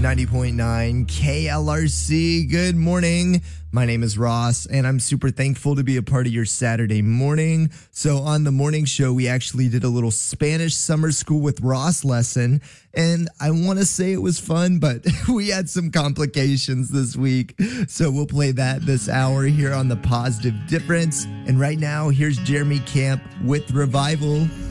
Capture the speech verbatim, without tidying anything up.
ninety point nine K L R C. Good morning. My name is Ross, and I'm super thankful to be a part of your Saturday morning. So on the morning show, we actually did a little Spanish summer school with Ross lesson, and I want to say it was fun, but we had some complications this week. So we'll play that this hour here on The Positive Difference. And right now, here's Jeremy Camp with Revival.